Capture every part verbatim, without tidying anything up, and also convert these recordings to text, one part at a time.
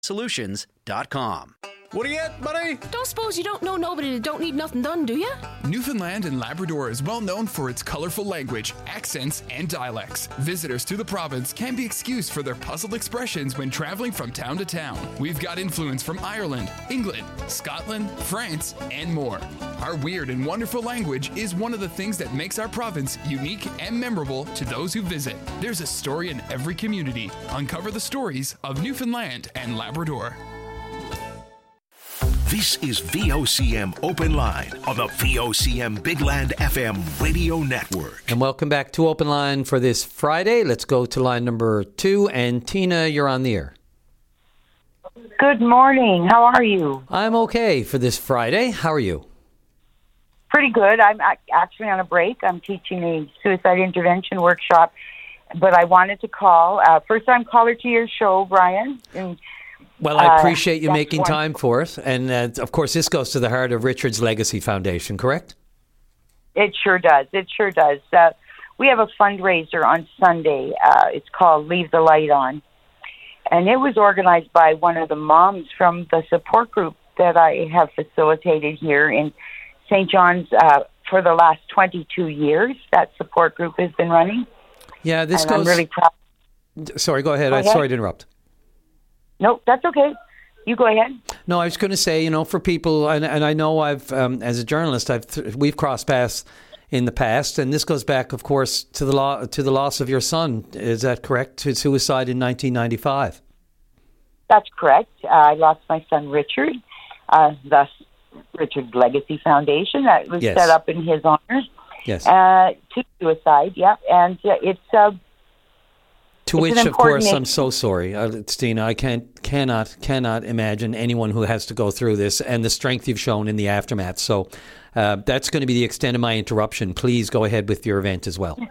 solutions dot com. What are you at, buddy? Don't suppose you don't know nobody that don't need nothing done, do you? Newfoundland and Labrador is well known for its colorful language, accents, and dialects. Visitors to the province can be excused for their puzzled expressions when traveling from town to town. We've got influence from Ireland, England, Scotland, France, and more. Our weird and wonderful language is one of the things that makes our province unique and memorable to those who visit. There's a story in every community. Uncover the stories of Newfoundland and Labrador. This is V O C M Open Line on the V O C M Big Land F M radio network. And welcome back to Open Line for this Friday. Let's go to line number two. And Tina, you're on the air. Good morning. How are you? I'm okay for this Friday. How are you? Pretty good. I'm actually on a break. I'm teaching a suicide intervention workshop, but I wanted to call. Uh, first time caller to your show, Brian. And Well, I appreciate you uh, making time for us. And, uh, of course, this goes to the heart of Richard's Legacy Foundation, correct? It sure does. It sure does. Uh, we have a fundraiser on Sunday. Uh, it's called Leave the Light On. And it was organized by one of the moms from the support group that I have facilitated here in Saint John's uh, for the last twenty-two years. That support group has been running. Yeah, this and goes... I'm really proud. Sorry, go ahead. Go I'm ahead. sorry to interrupt. No, that's okay. You go ahead. No, I was going to say, you know, for people, and, and I know I've, um, as a journalist, I've th- we've crossed paths in the past, and this goes back, of course, to the lo- to the loss of your son. Is that correct? To suicide in nineteen ninety-five. That's correct. Uh, I lost my son Richard, uh, thus Richard's Legacy Foundation that was Yes. set up in his honor. Yes. Uh, to suicide. Yep, and uh, it's. Uh, To It's which, an of course, important I'm so sorry, uh, Stina. I can't, cannot, cannot imagine anyone who has to go through this and the strength you've shown in the aftermath. So uh, that's going to be the extent of my interruption. Please go ahead with your event as well.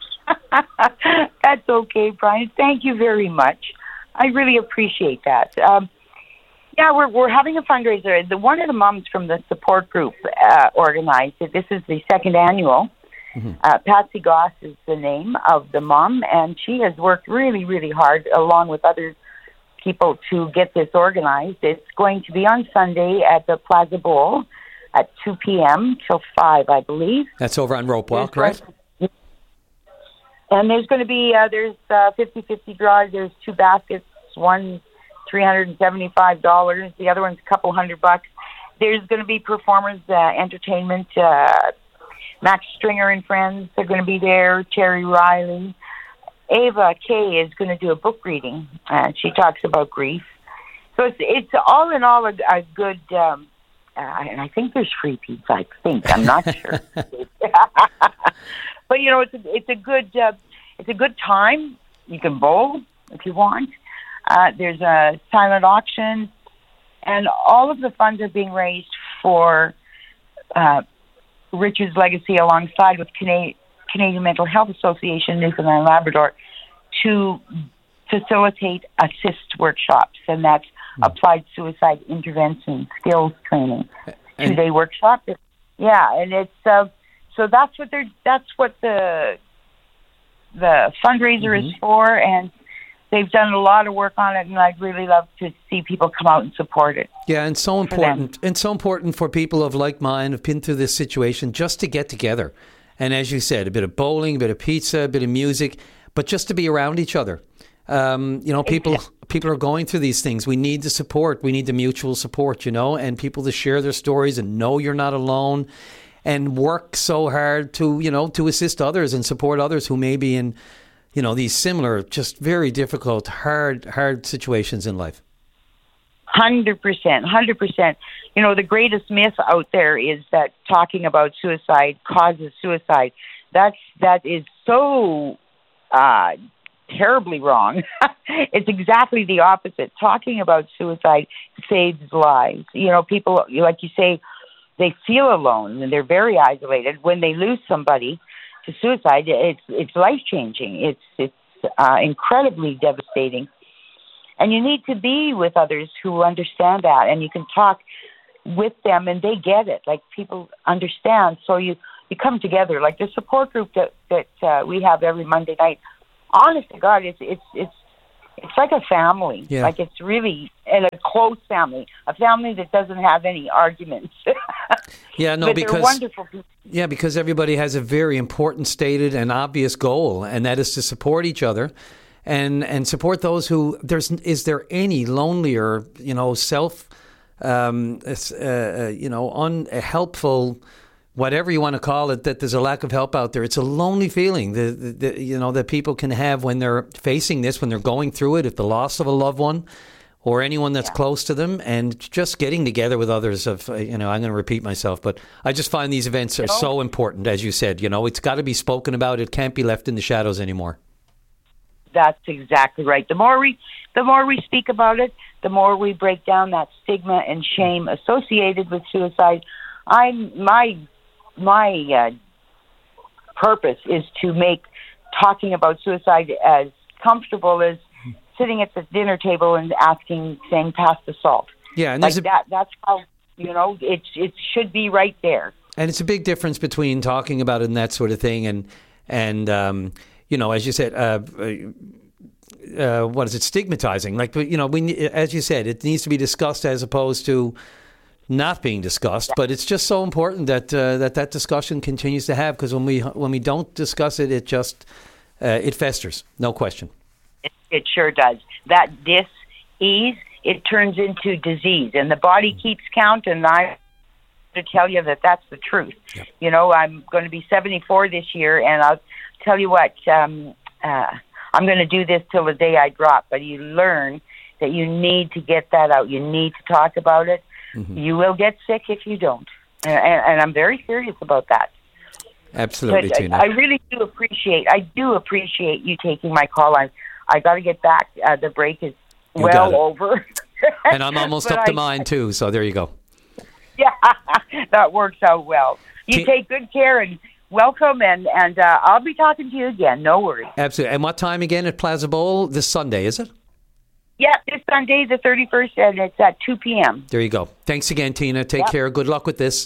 That's okay, Brian. Thank you very much. I really appreciate that. Um, yeah, we're we're having a fundraiser. The one of the moms from the support group uh, organized it. This is the second annual. Mm-hmm. Uh, Patsy Goss is the name of the mom, and she has worked really, really hard along with other people to get this organized. It's going to be on Sunday at the Plaza Bowl at two p.m. till five, I believe. That's over on Ropewell, There's correct? going to- And there's going to be, uh, there's uh, fifty-fifty draws. There's two baskets, one three hundred seventy-five dollars, the other one's a couple hundred bucks. There's going to be performers, uh, entertainment, uh, Max Stringer and friends are going to be there, Terry Riley. Ava Kay is going to do a book reading, and she talks about grief. So it's it's all in all a, a good, um, uh, and I think there's free pizza, I think. I'm not sure. But, you know, it's a, it's a good uh, it's a good time. You can bowl if you want. Uh, there's a silent auction, and all of the funds are being raised for uh, Richard's Legacy alongside with Canadian, Canadian Mental Health Association, Newfoundland and Labrador, to facilitate assist workshops, and that's mm. applied suicide intervention skills training. Two day workshop. Yeah, and it's uh, so that's what they're that's what the the fundraiser mm-hmm. is for, and they've done a lot of work on it, and I'd really love to see people come out and support it. Yeah, and so important, and so important for people of like mind who've been through this situation just to get together. And as you said, a bit of bowling, a bit of pizza, a bit of music, but just to be around each other. Um, you know, people people are going through these things. We need the support. We need the mutual support, you know, and people to share their stories and know you're not alone and work so hard to, you know, to assist others and support others who may be in, you know, these similar, just very difficult, hard, hard situations in life. Hundred percent, hundred percent. You know, the greatest myth out there is that talking about suicide causes suicide. That's that is so uh, terribly wrong. It's exactly the opposite. Talking about suicide saves lives. You know, people, like you say, they feel alone and they're very isolated. When they lose somebody to suicide, it's it's life changing. It's it's uh, incredibly devastating. And you need to be with others who understand that, and you can talk with them, and they get it. Like, people understand, so you, you come together. Like the support group that that uh, we have every Monday night. Honest to God, it's it's it's it's like a family. Yeah. Like it's really and a close family, a family that doesn't have any arguments. Yeah, no, but because they're wonderful people. Yeah, because everybody has a very important stated and obvious goal, and that is to support each other, and and support those who there's is there any lonelier, you know, self, um, uh, you know, unhelpful, whatever you want to call it, that there's a lack of help out there. It's a lonely feeling that, that, that you know that people can have when they're facing this, when they're going through it, if the loss of a loved one, or anyone that's Yeah. close to them, and just getting together with others. Of uh, you know, I'm going to repeat myself, but I just find these events are You know? so important, as you said. You know, it's got to be spoken about. It can't be left in the shadows anymore. That's exactly right. The more we, the more we speak about it, the more we break down that stigma and shame associated with suicide. I'm my my uh, purpose is to make talking about suicide as comfortable as sitting at the dinner table and asking, saying, "Pass the salt." Yeah, and like there's a, that. That's how you know it. It should be right there. and it's a big difference between talking about it and that sort of thing, and and um, you know, as you said, uh, uh, what is it? Stigmatizing. Like, you know, we as you said, it needs to be discussed as opposed to not being discussed. But it's just so important that uh, that that discussion continues to have, because when we when we don't discuss it, it just uh, it festers. No question. It, it sure does. That dis-ease, it turns into disease, and the body keeps count. And I to tell you that that's the truth. Yep. You know, I'm going to be seventy-four this year, and I'll tell you what, um, uh, I'm going to do this till the day I drop. But you learn that you need to get that out. You need to talk about it. Mm-hmm. You will get sick if you don't, and, and, and I'm very serious about that. Absolutely, but Tina. I, I really do appreciate. I do appreciate you taking my call. I I got to get back. Uh, the break is You well got it. over, And I'm almost But up to I- mine too. So there you go. Yeah, that works out well. You Ti- take good care and welcome, and and uh, I'll be talking to you again. No worries. Absolutely. And what time again at Plaza Bowl? This Sunday, is it? Yeah, this Sunday, the thirty-first, and it's at two p.m. There you go. Thanks again, Tina. Take Yep. care. Good luck with this.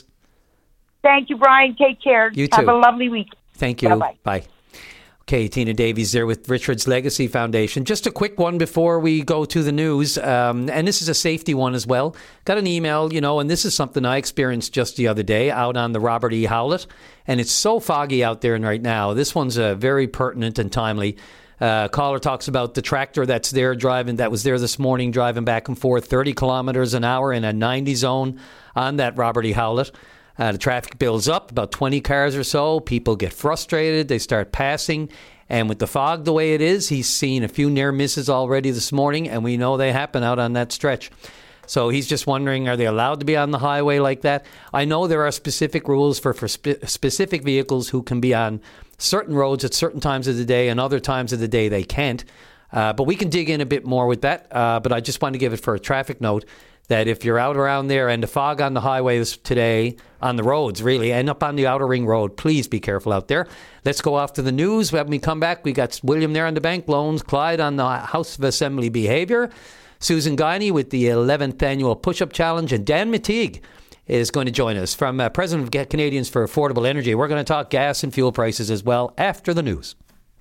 Thank you, Brian. Take care. You Have too. a lovely week. Thank you. Bye-bye. Bye. Okay, Tina Davies there with Richard's Legacy Foundation. Just a quick one before we go to the news, um, and this is a safety one as well. Got an email, you know, and this is something I experienced just the other day out on the Robert E. Howlett, and it's so foggy out there right now. This one's uh, very pertinent and timely. Uh, caller talks about the tractor that's there driving, that was there this morning driving back and forth thirty kilometers an hour in a ninety zone on that Robert E. Howlett. Uh, the traffic builds up, about twenty cars or so. People get frustrated. They start passing. And with the fog the way it is, he's seen a few near misses already this morning, and we know they happen out on that stretch. So he's just wondering, are they allowed to be on the highway like that? I know there are specific rules for, for spe- specific vehicles who can be on certain roads at certain times of the day, and other times of the day they can't. Uh, but we can dig in a bit more with that. Uh, but I just want to give it for a traffic note that if you're out around there and the fog on the highways today, on the roads really, and up on the Outer Ring Road, please be careful out there. Let's go off to the news. When we come back, we got William there on the bank loans, Clyde on the House of Assembly behavior, Susan Guiney with the eleventh Annual Push-Up Challenge, and Dan Mateague is going to join us from uh, President of Canadians for Affordable Energy. We're going to talk gas and fuel prices as well after the news.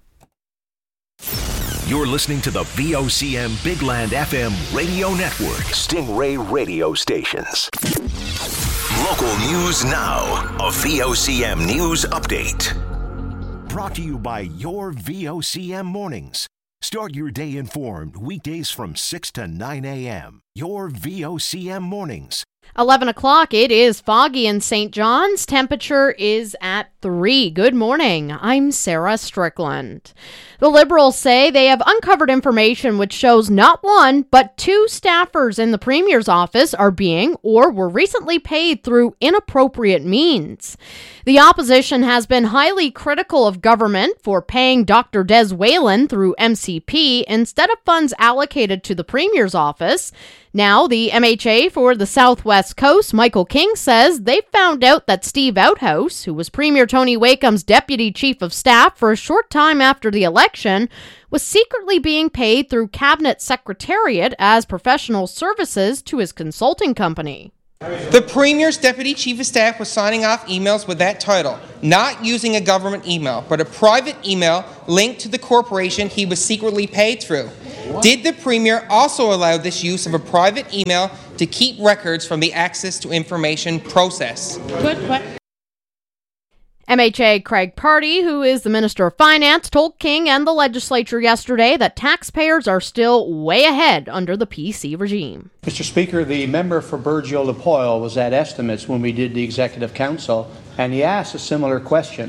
You're listening to the V O C M Big Land F M radio network. Stingray radio stations. Local news now. A V O C M news update. Brought to you by your V O C M mornings. Start your day informed weekdays from six to nine a.m. Your V O C M mornings. eleven o'clock, it is foggy in Saint John's. Temperature is at three. Good morning. I'm Sarah Strickland. The Liberals say they have uncovered information which shows not one, but two staffers in the Premier's office are being or were recently paid through inappropriate means. The opposition has been highly critical of government for paying Doctor Des Whalen through M C P instead of funds allocated to the Premier's office. Now, the M H A for the Southwest Coast, Michael King, says they found out that Steve Outhouse, who was Premier Tony Wakeham's deputy chief of staff for a short time after the election, was secretly being paid through Cabinet Secretariat as professional services to his consulting company. The Premier's Deputy Chief of Staff was signing off emails with that title, not using a government email, but a private email linked to the corporation he was secretly paid through. Did the Premier also allow this use of a private email to keep records from the access to information process? Good question. M H A Craig Pardee, who is the Minister of Finance, told King and the legislature yesterday that taxpayers are still way ahead under the P C regime. Mister Speaker, the member for Burgeo-Lapoil was at Estimates when we did the Executive Council, and he asked a similar question.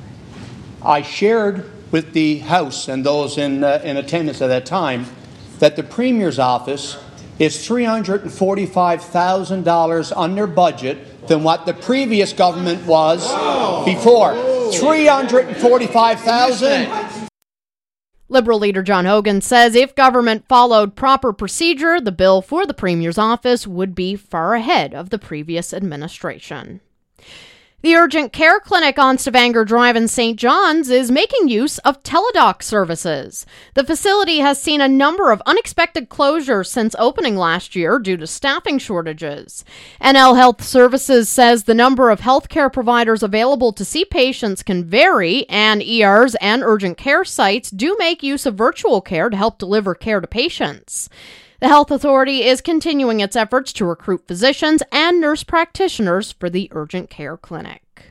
I shared with the House and those in, uh, in attendance at that time that the Premier's office is three hundred forty-five thousand dollars under budget than what the previous government was before. three hundred forty-five thousand dollars. Liberal leader John Hogan says if government followed proper procedure, the bill for the Premier's office would be far ahead of the previous administration. The urgent care clinic on Stavanger Drive in Saint John's is making use of teledoc services. The facility has seen a number of unexpected closures since opening last year due to staffing shortages. N L Health Services says the number of healthcare providers available to see patients can vary, and E Rs and urgent care sites do make use of virtual care to help deliver care to patients. The health authority is continuing its efforts to recruit physicians and nurse practitioners for the urgent care clinic.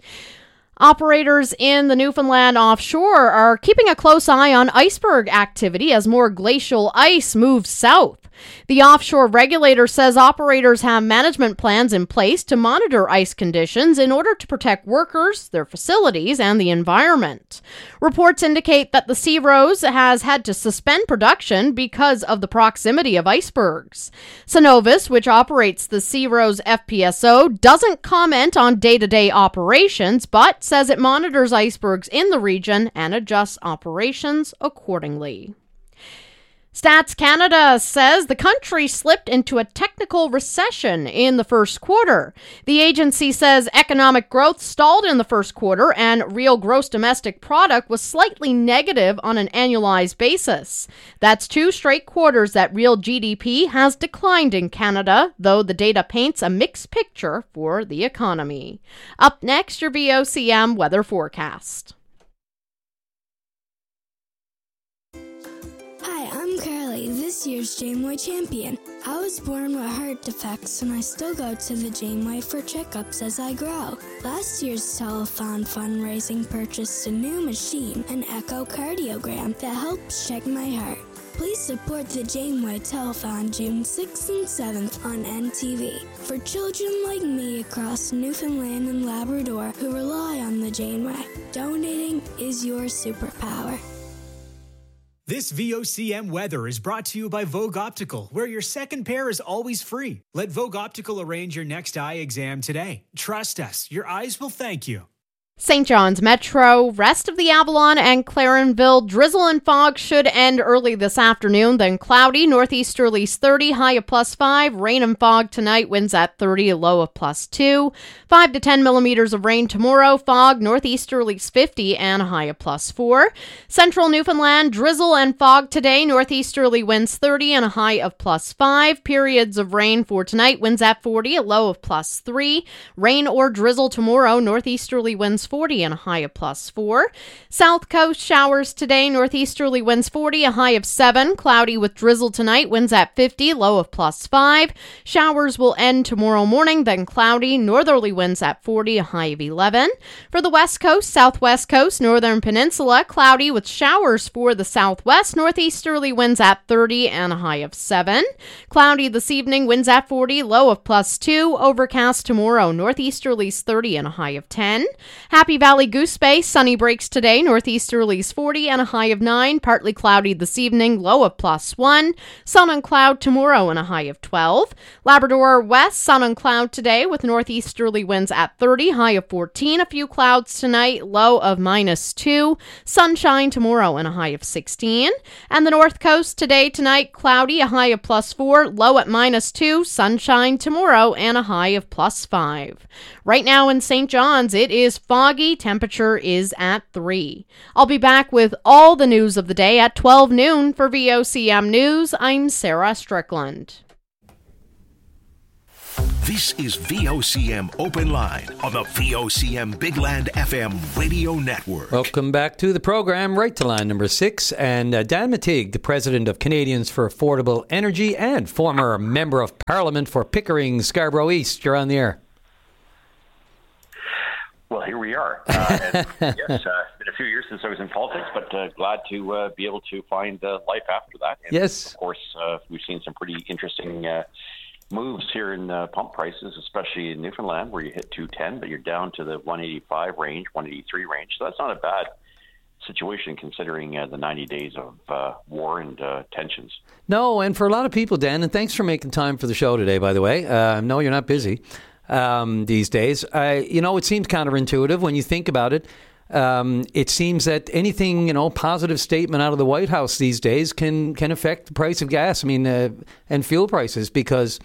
Operators in the Newfoundland offshore are keeping a close eye on iceberg activity as more glacial ice moves south. The offshore regulator says operators have management plans in place to monitor ice conditions in order to protect workers, their facilities, and the environment. Reports indicate that the Sea Rose has had to suspend production because of the proximity of icebergs. Cenovus, which operates the Sea Rose F P S O, doesn't comment on day-to-day operations, but says it monitors icebergs in the region and adjusts operations accordingly. Stats Canada says the country slipped into a technical recession in the first quarter. The agency says economic growth stalled in the first quarter and real gross domestic product was slightly negative on an annualized basis. That's two straight quarters that real G D P has declined in Canada, though the data paints a mixed picture for the economy. Up next, your V O C M weather forecast. I'm Carly, this year's Janeway champion. I was born with heart defects and I still go to the Janeway for checkups as I grow. Last year's telethon fundraising purchased a new machine, an echocardiogram, that helps check my heart. Please support the Janeway Telethon June sixth and seventh on N T V. For children like me across Newfoundland and Labrador who rely on the Janeway, donating is your superpower. This V O C M weather is brought to you by Vogue Optical, where your second pair is always free. Let Vogue Optical arrange your next eye exam today. Trust us, your eyes will thank you. Saint John's Metro, rest of the Avalon and Clarenville, drizzle and fog should end early this afternoon, then cloudy, northeasterlies thirty, high of plus five, rain and fog tonight, winds at thirty, a low of plus two, five to ten millimeters of rain tomorrow, fog, northeasterlies fifty, and a high of plus four. Central Newfoundland, drizzle and fog today, northeasterly winds thirty, and a high of plus five, periods of rain for tonight, winds at forty, a low of plus three, rain or drizzle tomorrow, northeasterly winds forty and a high of plus four. South Coast showers today, northeasterly winds forty, a high of seven. Cloudy with drizzle tonight, winds at fifty, low of plus five. Showers will end tomorrow morning, then cloudy, northerly winds at forty, a high of eleven. For the West Coast, Southwest Coast, Northern Peninsula, cloudy with showers for the Southwest, northeasterly winds at thirty and a high of seven. Cloudy this evening, winds at forty, low of plus two. Overcast tomorrow, northeasterlies thirty and a high of ten. Happy Valley Goose Bay, sunny breaks today, northeasterlies forty and a high of nine, partly cloudy this evening, low of plus one, sun and cloud tomorrow and a high of twelve. Labrador West, sun and cloud today with northeasterly winds at thirty, high of fourteen, a few clouds tonight, low of minus two, sunshine tomorrow and a high of sixteen. And the North Coast today, tonight, cloudy, a high of plus four, low at minus two, sunshine tomorrow and a high of plus five. Right now in Saint John's, it is foggy, temperature is at three. I'll be back with all the news of the day at twelve noon for V O C M News. I'm Sarah Strickland. This is V O C M Open Line on the V O C M Big Land F M radio network. Welcome back to the program, right to line number six. And uh, Dan Mattig, the president of Canadians for Affordable Energy and former member of Parliament for Pickering, Scarborough East. You're on the air. Well, here we are. Uh, and yes, uh, it's been a few years since I was in politics, but uh, glad to uh, be able to find uh, life after that. And yes. Of course, uh, we've seen some pretty interesting uh, moves here in uh, pump prices, especially in Newfoundland, where you hit two ten, but you're down to the one eighty-five range, one eighty-three range. So that's not a bad situation considering uh, the ninety days of uh, war and uh, tensions. No, and for a lot of people, Dan, and thanks for making time for the show today, by the way. Uh, no, you're not busy. Um, these days, I, you know, it seems counterintuitive when you think about it. Um, it seems that anything, you know, positive statement out of the White House these days can can affect the price of gas. I mean, uh, and fuel prices because,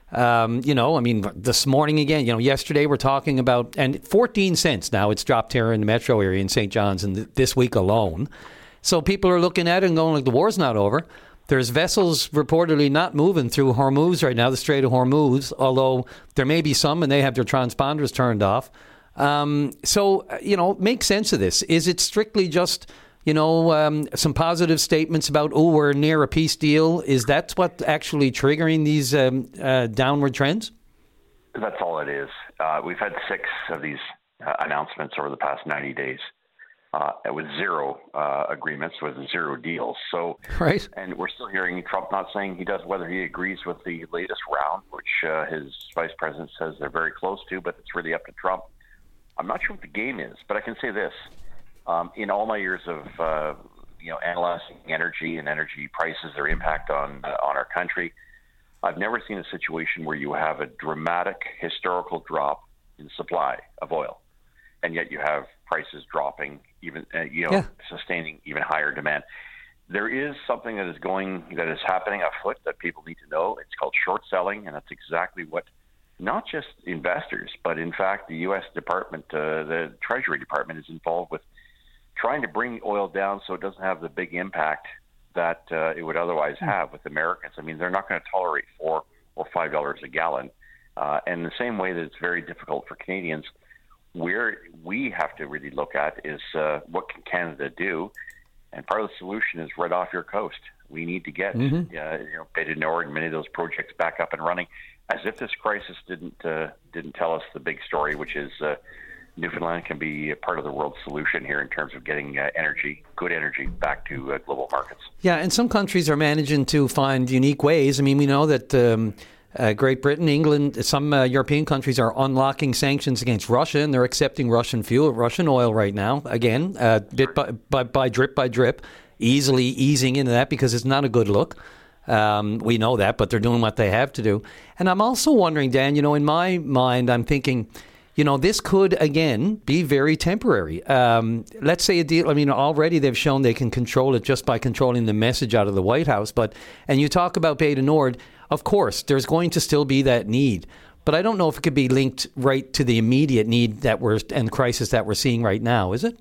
um, you know, I mean, this morning again, you know, yesterday we're talking about and fourteen cents now. It's dropped here in the metro area in Saint John's and th- this week alone. So people are looking at it and going like the war's not over. There's vessels reportedly not moving through Hormuz right now, the Strait of Hormuz, although there may be some and they have their transponders turned off. Um, so, you know, make sense of this. Is it strictly just, you know, um, some positive statements about, oh, we're near a peace deal? Is that what's actually triggering these um, uh, downward trends? That's all it is. Uh, we've had six of these uh, announcements over the past ninety days. Uh, with zero uh, agreements, with zero deals. So, right. And we're still hearing Trump not saying he does, whether he agrees with the latest round, which uh, his vice president says they're very close to, but it's really up to Trump. I'm not sure what the game is, but I can say this. Um, in all my years of, uh, you know, analyzing energy and energy prices, their impact on, uh, on our country, I've never seen a situation where you have a dramatic historical drop in supply of oil, and yet you have prices dropping, even uh, you know, yeah. sustaining even higher demand. There is something that is going, that is happening afoot that people need to know. It's called short selling, and that's exactly what not just investors, but in fact the U S Department, uh, the Treasury Department, is involved with trying to bring oil down so it doesn't have the big impact that uh, it would otherwise have with Americans. I mean, they're not going to tolerate four or five dollars a gallon, uh, and the same way that it's very difficult for Canadians. Where we have to really look at is uh, what can Canada do, and part of the solution is right off your coast. We need to get mm-hmm. uh, you know, Bay du Nord and many of those projects back up and running. As if this crisis didn't uh, didn't tell us the big story, which is uh, Newfoundland can be a part of the world solution here in terms of getting uh, energy, good energy, back to uh, global markets. Yeah, and some countries are managing to find unique ways. I mean, we know that. Um, Uh, Great Britain, England, some uh, European countries are unlocking sanctions against Russia, and they're accepting Russian fuel, Russian oil right now. Again, uh, bit by, by, by drip by drip, easily easing into that because it's not a good look. Um, we know that, but they're doing what they have to do. And I'm also wondering, Dan, you know, in my mind, I'm thinking, you know, this could, again, be very temporary. Um, let's say a deal, I mean, already they've shown they can control it just by controlling the message out of the White House. But, and you talk about Bay du Nord, of course, there's going to still be that need. But I don't know if it could be linked right to the immediate need that we're, and crisis that we're seeing right now, is it?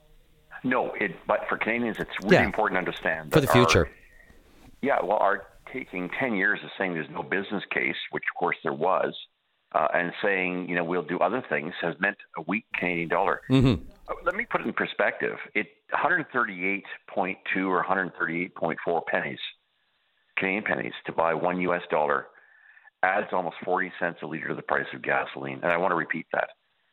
No, it, but for Canadians, it's really yeah. important to understand. For the future. Our, yeah, well, our taking ten years of saying there's no business case, which of course there was, uh, and saying, you know, we'll do other things has meant a weak Canadian dollar. Mm-hmm. Uh, let me put it in perspective. It one thirty-eight point two or one thirty-eight point four pennies, Canadian pennies, to buy one U S dollar adds almost forty cents a liter to the price of gasoline. And I want to repeat that.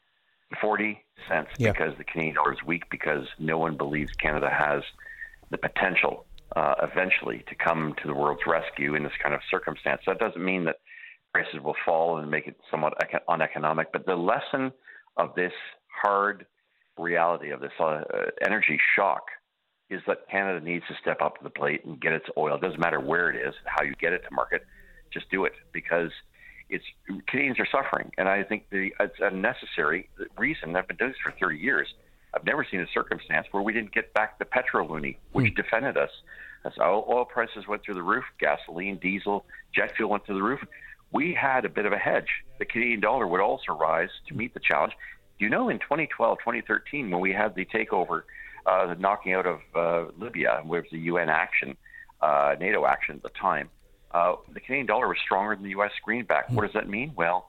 forty cents yeah. because the Canadian dollar is weak, because no one believes Canada has the potential uh, eventually to come to the world's rescue in this kind of circumstance. That doesn't mean that prices will fall and make it somewhat econ- uneconomic, but the lesson of this hard reality, of this uh, energy shock, is that Canada needs to step up to the plate and get its oil. It doesn't matter where it is, how you get it to market, just do it, because it's Canadians are suffering. And I think the, it's a necessary reason. I've been doing this for thirty years. I've never seen a circumstance where we didn't get back the petrol-loony, which mm. defended us. As oil prices went through the roof, gasoline, diesel, jet fuel went through the roof. We had a bit of a hedge. The Canadian dollar would also rise to meet the challenge. You know, in twenty twelve, twenty thirteen, when we had the takeover, uh, the knocking out of uh, Libya, where it was the U N action, uh, NATO action at the time, uh, the Canadian dollar was stronger than the U S greenback. What does that mean? Well,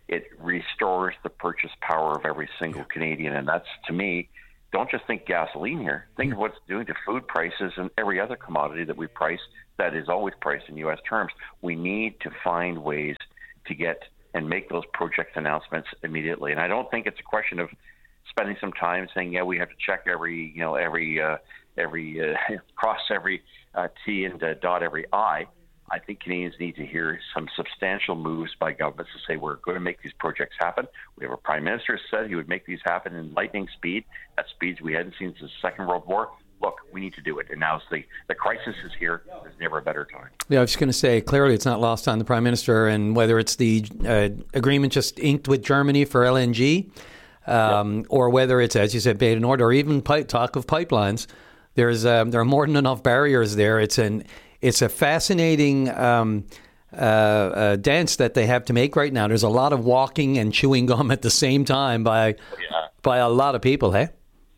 it restores the purchase power of every single Canadian. And that's, to me, don't just think gasoline here. Think of what it's doing to food prices and every other commodity that we price that is always priced in U S terms. We need to find ways to get and make those project announcements immediately. And I don't think it's a question of spending some time saying, yeah, we have to check every, you know, every, uh, every uh, cross every uh, T and uh, dot every I. I think Canadians need to hear some substantial moves by governments to say we're going to make these projects happen. We have a prime minister who said he would make these happen in lightning speed, at speeds we hadn't seen since the Second World War. Look, we need to do it. And now the, the crisis is here. There's never a better time. Yeah, I was just going to say, clearly it's not lost on the Prime Minister, and whether it's the uh, agreement just inked with Germany for L N G, um, yep. or whether it's, as you said, Bay du Nord, or even pipe, talk of pipelines, there's um, there are more than enough barriers there. It's an It's a fascinating um, uh, uh, dance that they have to make right now. There's a lot of walking and chewing gum at the same time by yeah. by a lot of people, hey?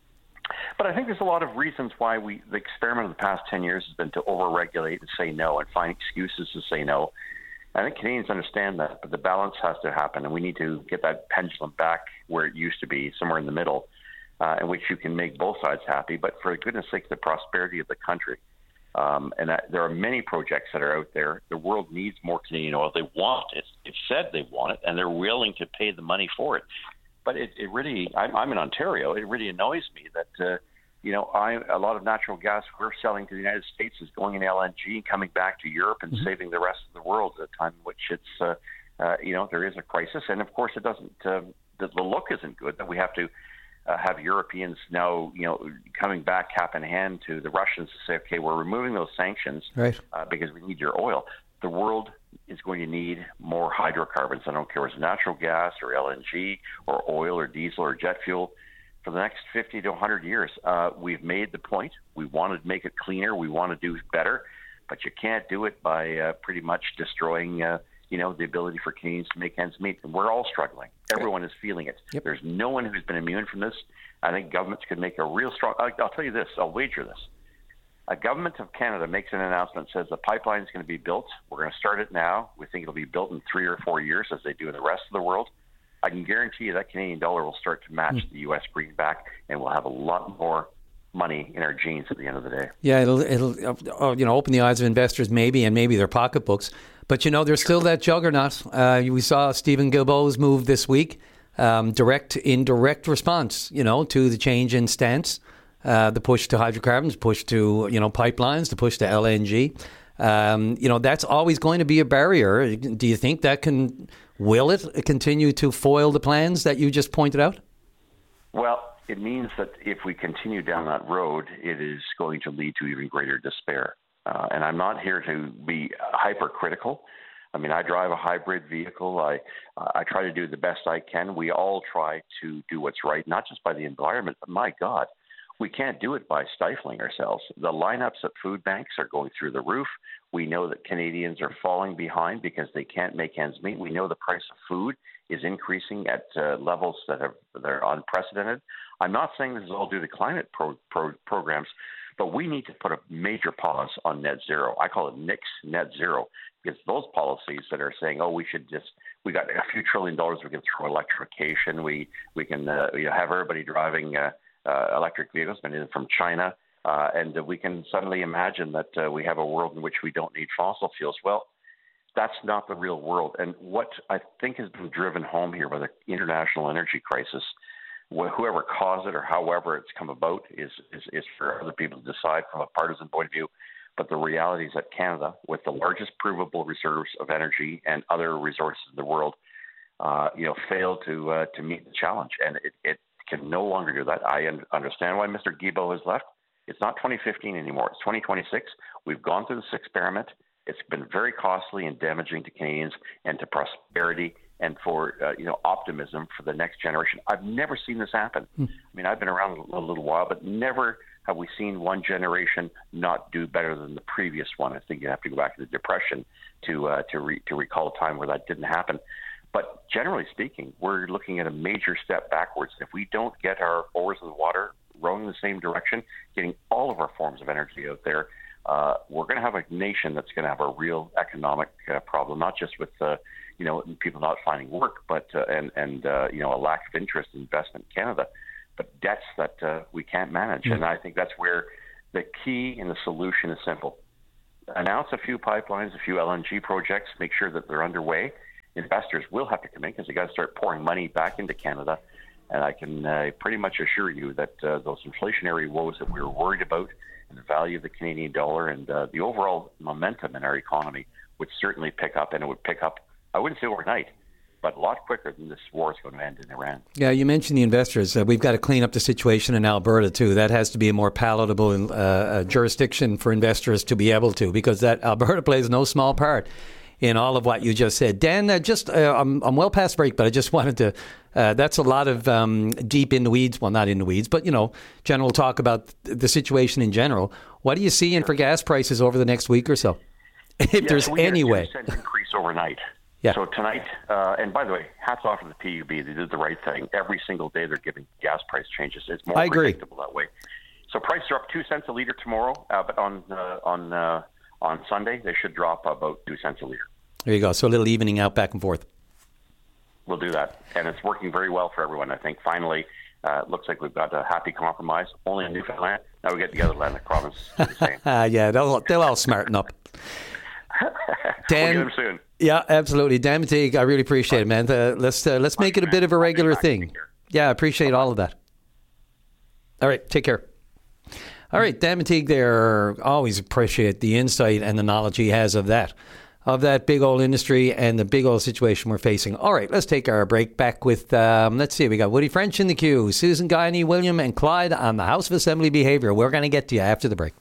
But I think there's a lot of reasons why we the experiment of the past ten years has been to overregulate and say no and find excuses to say no. I think Canadians understand that, but the balance has to happen, and we need to get that pendulum back where it used to be, somewhere in the middle, uh, in which you can make both sides happy, but for goodness sake, the prosperity of the country. Um, and that, there are many projects that are out there. The world needs more Canadian oil. They want it. They've said they want it, and they're willing to pay the money for it. But it, it really, I'm, I'm in Ontario. It really annoys me that, uh, you know, I, a lot of natural gas we're selling to the United States is going in L N G, coming back to Europe and mm-hmm. saving the rest of the world at a time in which it's, uh, uh, you know, there is a crisis. And of course, it doesn't, uh, the, the look isn't good that we have to uh, have Europeans now, you know, coming back cap in hand to the Russians to say, okay, we're removing those sanctions right. uh, because we need your oil. The world is going to need more hydrocarbons. I don't care if it's natural gas or L N G or oil or diesel or jet fuel. For the next fifty to one hundred years, uh, we've made the point. We want to make it cleaner. We want to do better, but you can't do it by uh, pretty much destroying, uh, you know, the ability for Canadians to make ends meet. And we're all struggling. Everyone is feeling it. Yep. There's no one who's been immune from this. I think governments could make a real strong. I'll, I'll tell you this. I'll wager this. A government of Canada makes an announcement, says the pipeline is going to be built. We're going to start it now. We think it'll be built in three or four years, as they do in the rest of the world. I can guarantee you that Canadian dollar will start to match the U S greenback, and we'll have a lot more money in our jeans at the end of the day. Yeah, it'll it'll uh, you know open the eyes of investors maybe, and maybe their pocketbooks. But you know, there's still that juggernaut. Uh, we saw Stephen Guilbeault's move this week, um, direct in direct response, you know, to the change in stance, uh, the push to hydrocarbons, push to you know pipelines, the push to L N G. Um, you know, that's always going to be a barrier. Do you think that can, will it continue to foil the plans that you just pointed out? Well, it means that if we continue down that road, it is going to lead to even greater despair. Uh, and I'm not here to be hypercritical. I mean, I drive a hybrid vehicle. I I try to do the best I can. We all try to do what's right, not just by the environment, but my God, we can't do it by stifling ourselves. The lineups at food banks are going through the roof. We know that Canadians are falling behind because they can't make ends meet. We know the price of food is increasing at uh, levels that are, that are unprecedented. I'm not saying this is all due to climate pro, pro, programs, but we need to put a major pause on net zero. I call it Nix net zero, because those policies that are saying, oh, we should just, we got a few trillion dollars, we can throw electrification, we, we can uh, you know, have everybody driving uh, Uh, electric vehicles, many from China, uh, and uh, we can suddenly imagine that uh, we have a world in which we don't need fossil fuels. Well, that's not the real world. And what I think has been driven home here by the international energy crisis, wh- whoever caused it or however it's come about is, is, is for other people to decide from a partisan point of view. But the reality is that Canada, with the largest provable reserves of energy and other resources in the world, uh, you know, failed to uh, to meet the challenge. And it, it can no longer do that. I understand why Mister Guilbeault has left. It's not twenty fifteen anymore. It's twenty twenty-six. We've gone through this experiment. It's been very costly and damaging to Canadians and to prosperity and for uh, you know optimism for the next generation. I've never seen this happen. Hmm. I mean, I've been around a little while, but never have we seen one generation not do better than the previous one. I think you have to go back to the Depression to uh, to re- to recall a time where that didn't happen. But generally speaking, we're looking at a major step backwards. If we don't get our oars in the water, rowing in the same direction, getting all of our forms of energy out there, uh, we're going to have a nation that's going to have a real economic uh, problem, not just with uh, you know people not finding work, but uh, and and uh, you know a lack of interest in investment in Canada, but debts that uh, we can't manage. Mm-hmm. And I think that's where the key and the solution is simple. Announce a few pipelines, a few L N G projects, make sure that they're underway. Investors will have to come in because they got to start pouring money back into Canada. And I can uh, pretty much assure you that uh, those inflationary woes that we were worried about and the value of the Canadian dollar and uh, the overall momentum in our economy would certainly pick up, and it would pick up, I wouldn't say overnight, but a lot quicker than this war is going to end in Iran. Yeah, you mentioned the investors. Uh, we've got to clean up the situation in Alberta, too. That has to be a more palatable uh, jurisdiction for investors to be able to, because that Alberta plays no small part in all of what you just said. Dan, uh, just uh, I'm, I'm well past break, but I just wanted to, uh, that's a lot of um, deep in the weeds, well, not in the weeds, but, you know, general talk about the situation in general. What are you seeing for gas prices over the next week or so, if yeah, there's so we any way? We had a increase overnight. Yeah. So tonight, uh, and by the way, hats off to the P U B. They did the right thing. Every single day they're giving gas price changes. It's more I agree. predictable that way. So prices are up two cents a liter tomorrow, uh, but on uh, on uh, on Sunday they should drop about two cents a liter. There you go. So a little evening out back and forth. We'll do that, and it's working very well for everyone. I think finally, uh, it looks like we've got a happy compromise. Only in Newfoundland. Now we get together, Atlantic Province. uh, yeah, they'll they'll all smarten up. Dan, we'll get them soon. Yeah, absolutely. Dan Matteague, I really appreciate it, man. Uh, let's uh, let's make it a bit of a regular thing. Yeah, I appreciate all of that. All right, take care. All right, Dan Matteague there. Always appreciate the insight and the knowledge he has of that, of that big old industry and the big old situation we're facing. All right, let's take our break. Back with, um, let's see, we got Woody French in the queue, Susan Guiney, William, and Clyde on the House of Assembly behavior. We're going to get to you after the break.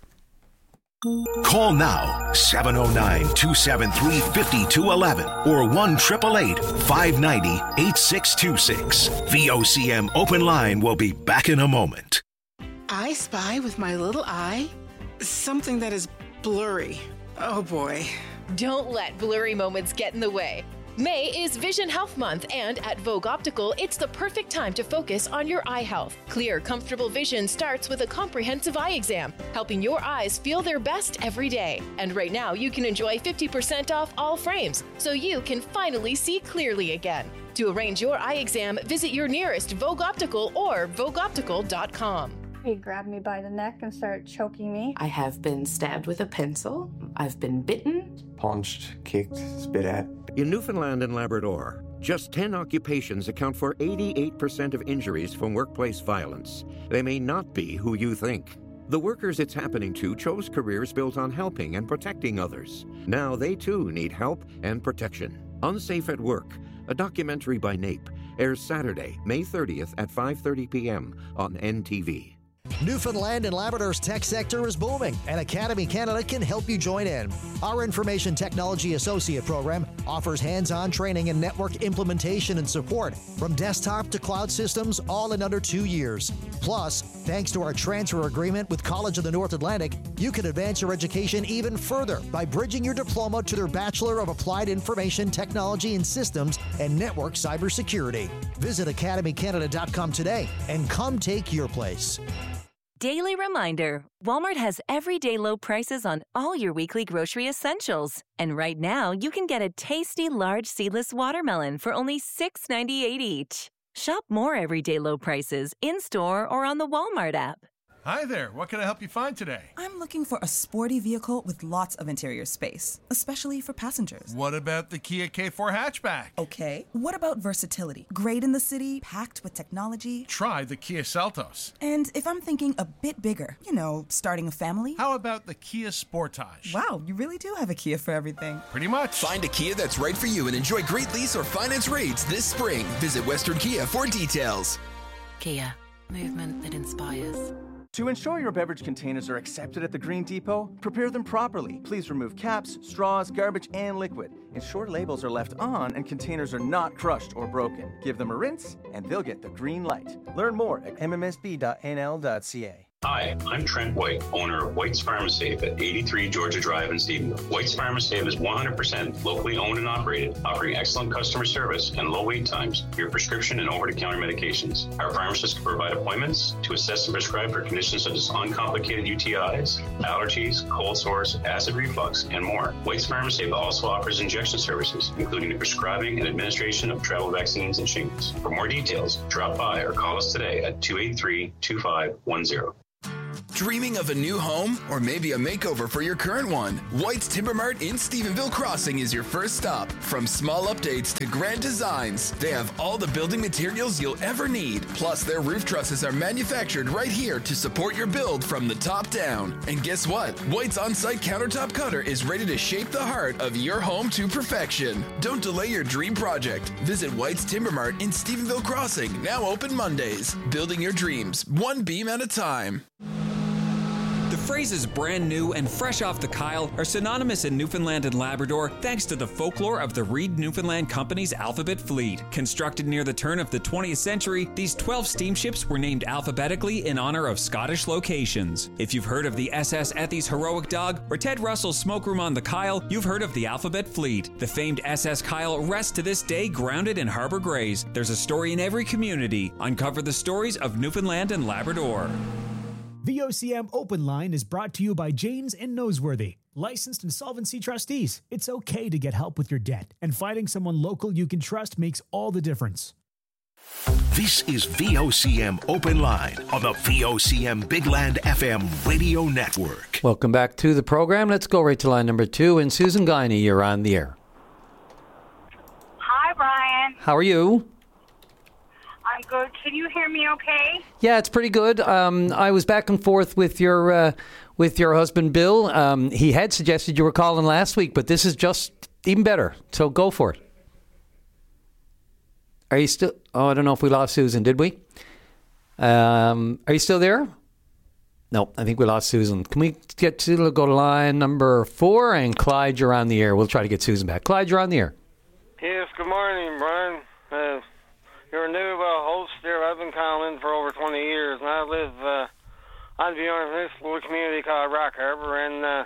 Call now, seven oh nine, two seven three, five two one one or one eight eight eight, five nine zero, eight six two six. V O C M Open Line will be back in a moment. I spy with my little eye something that is blurry. Oh boy. Don't let blurry moments get in the way. May is Vision Health Month, and at Vogue Optical, it's the perfect time to focus on your eye health. Clear, comfortable vision starts with a comprehensive eye exam, helping your eyes feel their best every day. And right now, you can enjoy fifty percent off all frames, so you can finally see clearly again. To arrange your eye exam, visit your nearest Vogue Optical or vogue optical dot com. He grabbed me by the neck and started choking me. I have been stabbed with a pencil. I've been bitten. Punched, kicked, spit at. In Newfoundland and Labrador, just ten occupations account for eighty-eight percent of injuries from workplace violence. They may not be who you think. The workers it's happening to chose careers built on helping and protecting others. Now they too need help and protection. Unsafe at Work, a documentary by NAPE, airs Saturday, May thirtieth at five thirty p.m. on N T V. Newfoundland and Labrador's tech sector is booming, and Academy Canada can help you join in. Our Information Technology Associate program offers hands-on training and network implementation and support from desktop to cloud systems, all in under two years. Plus, thanks to our transfer agreement with College of the North Atlantic, you can advance your education even further by bridging your diploma to their Bachelor of Applied Information Technology and Systems and Network Cybersecurity. Visit academy canada dot com today and come take your place. Daily reminder, Walmart has everyday low prices on all your weekly grocery essentials. And right now, you can get a tasty large seedless watermelon for only six ninety-eight each. Shop more everyday low prices in-store or on the Walmart app. Hi there, what can I help you find today? I'm looking for a sporty vehicle with lots of interior space, especially for passengers. What about the Kia K four hatchback? Okay. What about versatility? Great in the city, packed with technology. Try the Kia Seltos. And if I'm thinking a bit bigger, you know, starting a family? How about the Kia Sportage? Wow, you really do have a Kia for everything. Pretty much. Find a Kia that's right for you and enjoy great lease or finance rates this spring. Visit Western Kia for details. Kia, movement that inspires. To ensure your beverage containers are accepted at the Green Depot, prepare them properly. Please remove caps, straws, garbage, and liquid. Ensure labels are left on and containers are not crushed or broken. Give them a rinse, and they'll get the green light. Learn more at m m s b dot n l dot c a. Hi, I'm Trent White, owner of White's Pharmasafe at eighty-three Georgia Drive in Stephenville. White's Pharmasafe is one hundred percent locally owned and operated, offering excellent customer service and low wait times for your prescription and over-the-counter medications. Our pharmacists can provide appointments to assess and prescribe for conditions such as uncomplicated U T Is, allergies, cold sores, acid reflux, and more. White's Pharmasafe also offers injection services, including the prescribing and administration of travel vaccines and shingles. For more details, drop by or call us today at two eight three, two five one zero. Dreaming of a new home or maybe a makeover for your current one? White's Timber Mart in Stephenville Crossing is your first stop. From small updates to grand designs, they have all the building materials you'll ever need. Plus, their roof trusses are manufactured right here to support your build from the top down. And guess what? White's on-site countertop cutter is ready to shape the heart of your home to perfection. Don't delay your dream project. Visit White's Timber Mart in Stephenville Crossing, now open Mondays. Building your dreams, one beam at a time. The phrases brand new and fresh off the Kyle are synonymous in Newfoundland and Labrador thanks to the folklore of the Reed Newfoundland Company's Alphabet Fleet. Constructed near the turn of the twentieth century, these twelve steamships were named alphabetically in honor of Scottish locations. If you've heard of the S S Ethy's Heroic Dog or Ted Russell's Smoke Room on the Kyle, you've heard of the Alphabet Fleet. The famed S S Kyle rests to this day grounded in Harbour Grays. There's a story in every community. Uncover the stories of Newfoundland and Labrador. V O C M Open Line is brought to you by Janes and Noseworthy, licensed insolvency trustees. It's okay to get help with your debt, and finding someone local you can trust makes all the difference. This is V O C M Open Line on the V O C M Big Land F M radio network. Welcome back to the program. Let's go right to line number two. And Susan Guiney, you're on the air. Hi, Brian. How are you? I'm good. Can you hear me okay? Yeah, it's pretty good. Um, I was back and forth with your uh, with your husband, Bill. Um, he had suggested you were calling last week, but this is just even better. So go for it. Are you still... Oh, I don't know if we lost Susan, did we? Um, are you still there? No, I think we lost Susan. Can we get to go to line number four? And Clyde, you're on the air. We'll try to get Susan back. Clyde, you're on the air. Yes, good morning, Brian. Uh, you're a new uh, host there. I've been calling in for over twenty years, and I live uh, on beyond this little community called Rock Harbor. And uh,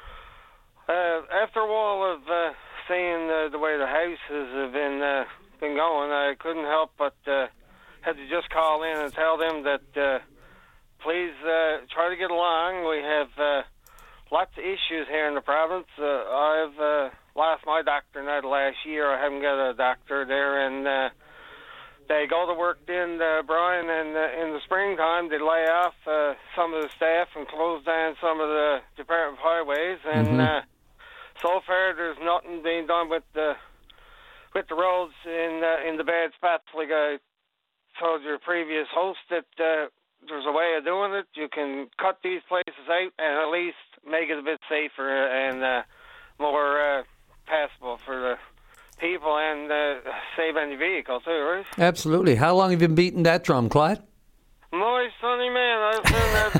uh, after a while of uh, seeing uh, the way the houses have been uh, been going, I couldn't help but uh, had to just call in and tell them that uh, please uh, try to get along. We have uh, lots of issues here in the province. Uh, I've uh, lost my doctor now the last year. I haven't got a doctor there, and uh, they go to work in uh, Brian, and uh, in the springtime they lay off uh, some of the staff and close down some of the Department of Highways, and mm-hmm. uh, so far there's nothing being done with the with the roads in uh, in the bad spots. Like I told your previous host, that uh, there's a way of doing it. You can cut these places out and at least make it a bit safer and uh, more uh, passable for the people, and uh, save any vehicle too, right? Absolutely. How long have you been beating that drum, Clyde? My sonny man, I've seen that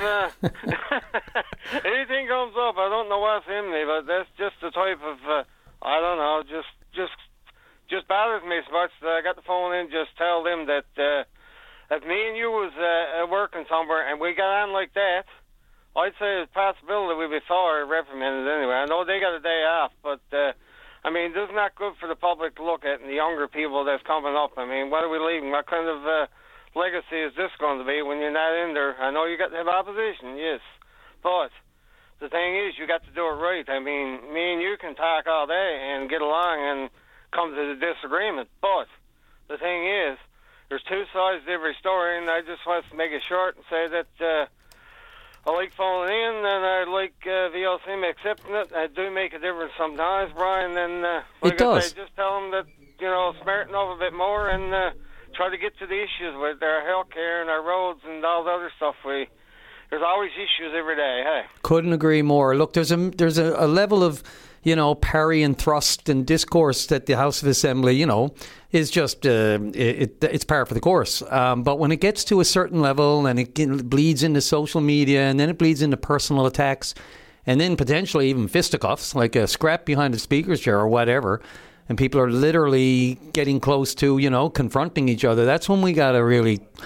uh, anything comes up, I don't know what's in me, but that's just the type of uh, I don't know, just just just bothers me so much that I got the phone in. Just tell them that uh, if me and you was uh, working somewhere and we got on like that, I'd say there's a possibility we'd be sorry reprimanded anyway. I know they got a day off, but uh, I mean, this is not good for the public to look at and the younger people that's coming up. I mean, what are we leaving? What kind of uh, legacy is this going to be when you're not in there? I know you got to have opposition, yes, but the thing is, you got to do it right. I mean, me and you can talk all day and get along and come to the disagreement, but the thing is, there's two sides to every story, and I just want to make it short and say that uh, I like phoning in, and I like uh, V O C M accepting it. I do make a difference sometimes, Brian, and uh, like it does. I say, just tell them that, you know, smarten up a bit more and uh, try to get to the issues with our health care and our roads and all the other stuff. We There's always issues every day, hey? Couldn't agree more. Look, there's a, there's a, a level of, you know, parry and thrust and discourse that the House of Assembly, you know, is just, uh, it, it's par for the course. Um, but when it gets to a certain level and it bleeds into social media and then it bleeds into personal attacks and then potentially even fisticuffs, like a scrap behind the speaker's chair or whatever, and people are literally getting close to, you know, confronting each other, that's when we got to really,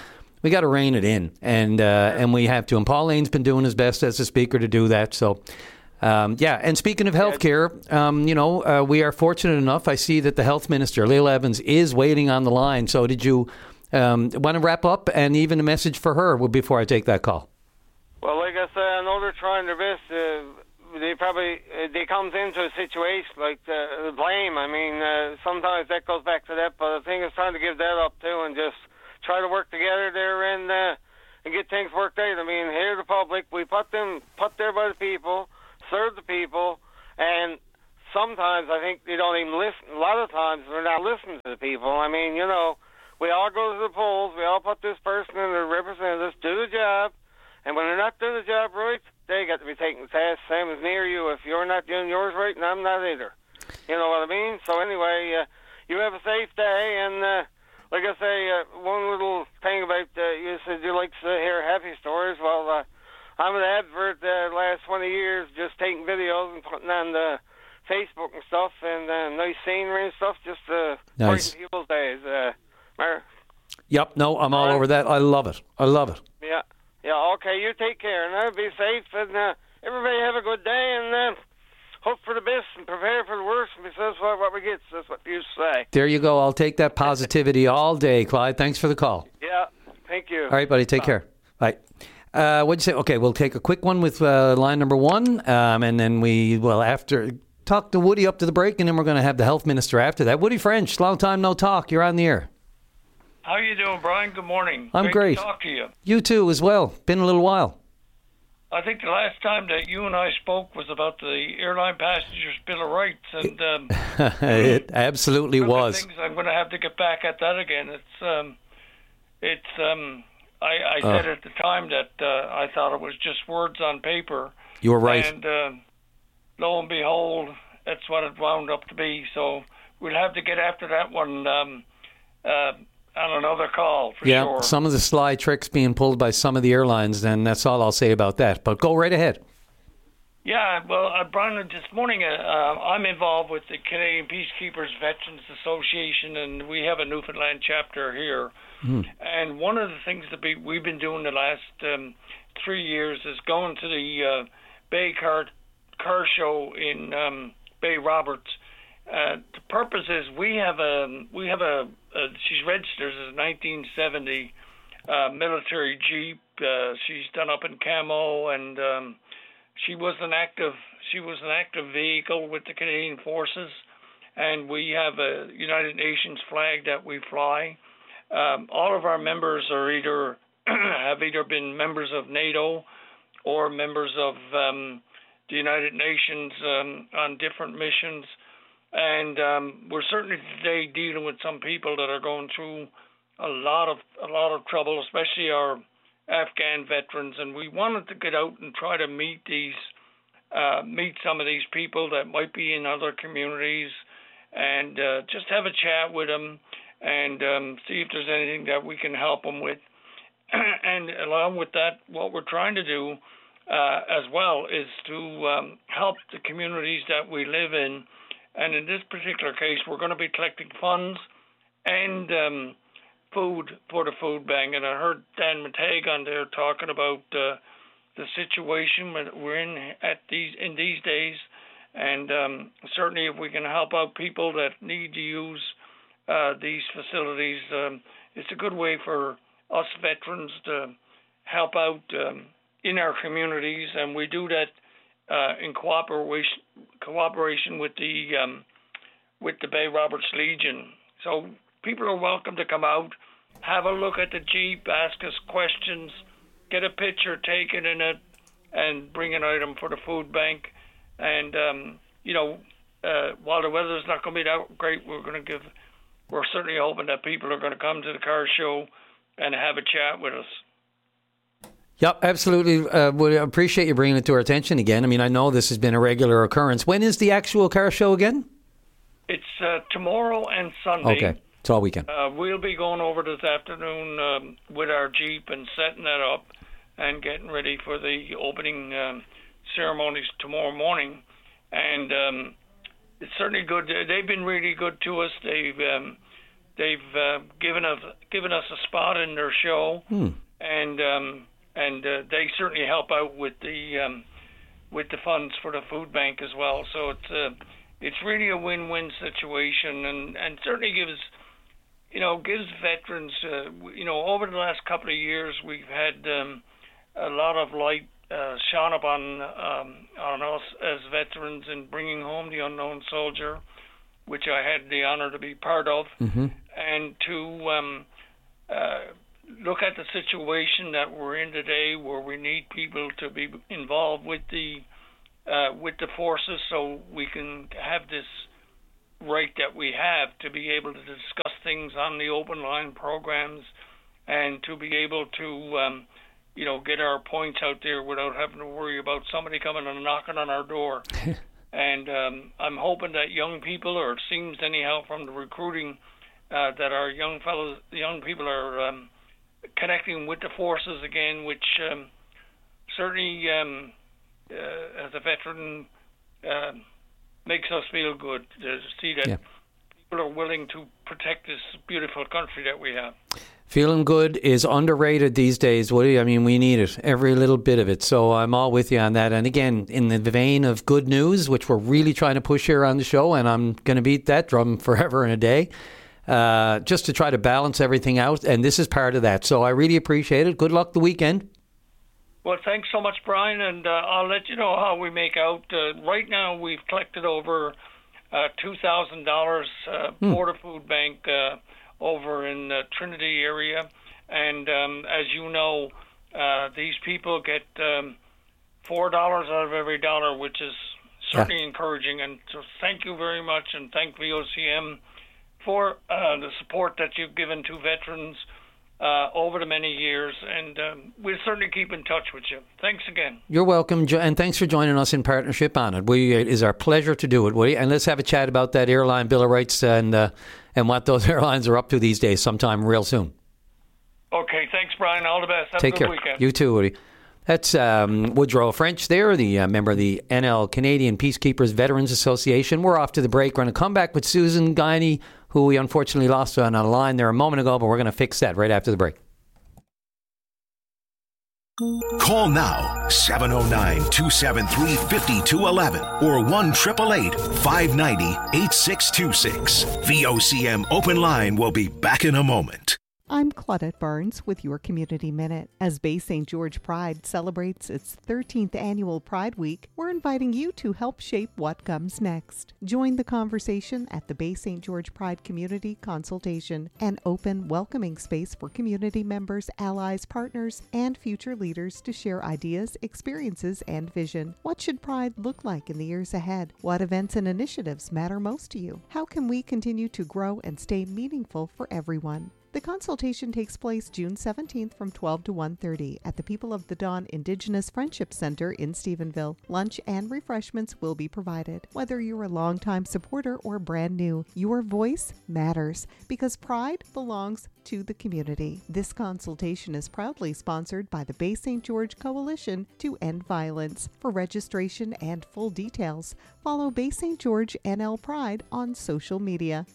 we got to rein it in, and uh, and we have to. And Pauline's been doing his best as a speaker to do that. So, um, yeah. And speaking of healthcare, um, you know, uh, we are fortunate enough. I see that the health minister, Lael Evans, is waiting on the line. So, did you um, want to wrap up and even a message for her before I take that call? Well, like I said, I know they're trying their best. Uh, they probably uh, they comes into a situation like uh, the blame. I mean, uh, sometimes that goes back to that, but I think it's time to give that up too and just try to work together there and uh, and get things worked out. I mean, here the public, we put them put there by the people, serve the people, and sometimes I think they don't even listen. A lot of times they're not listening to the people. I mean, you know, we all go to the polls, we all put this person in to represent us, do the job, and when they're not doing the job right, they got to be taken to task, same as near you. If you're not doing yours right, and I'm not either. You know what I mean? So anyway, uh, you have a safe day, and uh, like I say, uh, one little thing about, uh, you said you like to hear happy stories. Well, uh, I'm an advert the uh, last twenty years, just taking videos and putting on the Facebook and stuff, and uh, nice scenery and stuff, just to Nice. brighten people's days. Uh, Mar- Yep. No, I'm all over that. I love it. I love it. yeah, yeah, okay, you take care, and uh, be safe, and uh, everybody have a good day, and uh, hope for the best and prepare for the worst, and that's what, what we get, that's what you say. There you go. I'll take that positivity all day, Clyde. Thanks for the call. Yeah, thank you. All right, buddy. Take Bye. care. Bye. Uh, what'd you say? Okay, we'll take a quick one with uh, line number one, um, and then we, well, after, talk to Woody up to the break, and then we're going to have the health minister after that. Woody French, long time no talk. You're on the air. How you doing, Brian? Good morning. I'm great. to talk to you. You too, as well. Been a little while. I think the last time that you and I spoke was about the airline passengers' bill of rights, and um, It absolutely one of the was. things I'm going to have to get back at that again. It's um, it's um, I, I Uh. said at the time that uh, I thought it was just words on paper. You were right. And uh, lo and behold, that's what it wound up to be. So we'll have to get after that one um, uh, on another call for Yeah, sure. some of the sly tricks being pulled by some of the airlines, and that's all I'll say about that. But go right ahead. Yeah, well, uh, Brian, this morning uh, uh, I'm involved with the Canadian Peacekeepers Veterans Association, and we have a Newfoundland chapter here. Mm. And one of the things that we, we've been doing the last um, three years is going to the uh, Bay Car, car Show in um, Bay Roberts. Uh, the purpose is we have a we have a, a she's registered as a nineteen seventy uh, military Jeep. Uh, she's done up in camo, and um, she was an active she was an active vehicle with the Canadian Forces, and we have a United Nations flag that we fly. Um, all of our members are either have either been members of NATO or members of um, the United Nations um, on different missions. And um, we're certainly today dealing with some people that are going through a lot of a lot of trouble, especially our Afghan veterans. And we wanted to get out and try to meet these, uh, meet some of these people that might be in other communities, and uh, just have a chat with them and um, see if there's anything that we can help them with. And along with that, what we're trying to do uh, as well is to um, help the communities that we live in. And in this particular case, we're going to be collecting funds and um, food for the food bank. And I heard Dan Mateg on there talking about uh, the situation that we're in at these in these days. And um, certainly, if we can help out people that need to use uh, these facilities, um, it's a good way for us veterans to help out um, in our communities. And we do that Uh, in cooperation cooperation with the um, with the Bay Roberts Legion. So people are welcome to come out, have a look at the Jeep, ask us questions, get a picture taken in it, and bring an item for the food bank. And um, you know, uh, while the weather's not going to be that great, we're going to give. We're certainly hoping that people are going to come to the car show and have a chat with us. Yep, absolutely. Uh, would appreciate you bringing it to our attention again. I mean, I know this has been a regular occurrence. When is the actual car show again? It's uh, tomorrow and Sunday. Okay, it's all weekend. Uh, we'll be going over this afternoon um, with our Jeep and setting that up and getting ready for the opening um, ceremonies tomorrow morning. And um, it's certainly good. They've been really good to us. They've um, they've uh, given us given us a spot in their show, Hmm. and um, and uh, they certainly help out with the um, with the funds for the food bank as well. So it's uh, it's really a win-win situation, and, and certainly gives you know gives veterans uh, you know over the last couple of years we've had um, a lot of light uh, shone upon um, on us as veterans in bringing home the unknown soldier, which I had the honor to be part of, Mm-hmm. and to um, uh, look at the situation that we're in today, where we need people to be involved with the uh, with the forces, so we can have this right that we have to be able to discuss things on the open line programs, and to be able to um, you know get our points out there without having to worry about somebody coming and knocking on our door. And um, I'm hoping that young people, or it seems anyhow from the recruiting, uh, that our young fellows, young people are um, connecting with the forces again, which um, certainly, um, uh, as a veteran, uh, makes us feel good to see that Yeah. people are willing to protect this beautiful country that we have. Feeling good is underrated these days, Woody. I mean, we need it, every little bit of it. So I'm all with you on that. And again, in the vein of good news, which we're really trying to push here on the show, and I'm going to beat that drum forever and a day, uh, just to try to balance everything out. And this is part of that. So I really appreciate it. Good luck the weekend. Well, thanks so much, Brian, and uh, I'll let you know how we make out. Uh, right now, we've collected over uh, two thousand dollars uh, Hmm. for the food bank uh, over in the Trinity area. And um, as you know, uh, these people get um, four dollars out of every dollar, which is certainly yeah. encouraging. And so thank you very much, and thank V O C M for uh, the support that you've given to veterans Uh, over the many years, and um, we'll certainly keep in touch with you. Thanks again. You're welcome, Jo- and thanks for joining us in partnership on it. We, it is our pleasure to do it, Woody. And let's have a chat about that airline bill of rights and uh, and what those airlines are up to these days sometime real soon. Okay, thanks, Brian. All the best. Have Take a good care. weekend. You too, Woody. That's um, Woodrow French there, the uh, member of the N L Canadian Peacekeepers Veterans Association. We're off to the break. We're going to come back with Susan Guiney, who we unfortunately lost on a line there a moment ago, but we're going to fix that right after the break. Call now, seven oh nine, two seven three, five two one one or one eight eight eight, five nine zero, eight six two six. V O C M Open Line will be back in a moment. I'm Claudette Barnes with your Community Minute. As Bay Saint George Pride celebrates its thirteenth annual Pride Week, we're inviting you to help shape what comes next. Join the conversation at the Bay Saint George Pride Community Consultation, an open, welcoming space for community members, allies, partners, and future leaders to share ideas, experiences, and vision. What should Pride look like in the years ahead? What events and initiatives matter most to you? How can we continue to grow and stay meaningful for everyone? The consultation takes place June seventeenth from twelve to one thirty at the People of the Dawn Indigenous Friendship Center in Stephenville. Lunch and refreshments will be provided. Whether you're a longtime supporter or brand new, your voice matters because pride belongs to the community. This consultation is proudly sponsored by the Bay Saint George Coalition to End Violence. For registration and full details, follow Bay Saint George N L Pride on social media.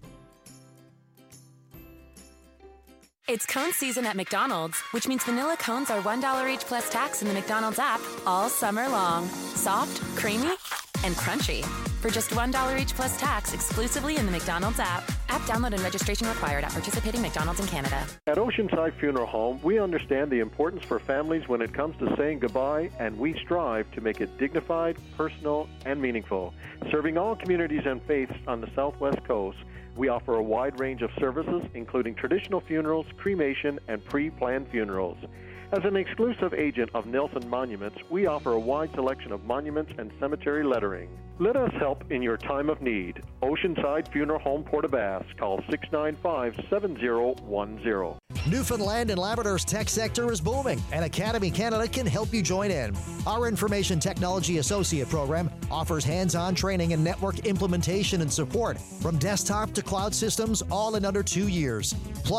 It's cone season at McDonald's, which means vanilla cones are one dollar each plus tax in the McDonald's app all summer long. Soft, creamy, and crunchy. For just one dollar each plus tax exclusively in the McDonald's app. App download and registration required at participating McDonald's in Canada. At Oceanside Funeral Home, we understand the importance for families when it comes to saying goodbye, and we strive to make it dignified, personal, and meaningful. Serving all communities and faiths on the Southwest Coast, we offer a wide range of services, including traditional funerals, cremation, and pre-planned funerals. As an exclusive agent of Nelson Monuments, we offer a wide selection of monuments and cemetery lettering. Let us help in your time of need. Oceanside Funeral Home, Port-au-Basque. Call six nine five, seven zero one zero. Newfoundland and Labrador's tech sector is booming, and Academy Canada can help you join in. Our Information Technology Associate Program offers hands-on training in network implementation and support, from desktop to cloud systems, all in under two years. Plus,